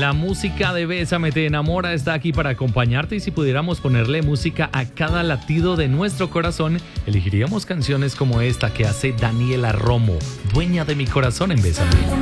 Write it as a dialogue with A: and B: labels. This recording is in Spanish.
A: La música de Bésame te enamora está aquí para acompañarte y si pudiéramos ponerle música a cada latido de nuestro corazón, elegiríamos canciones como esta que hace Daniela Romo, dueña de mi corazón en Bésame.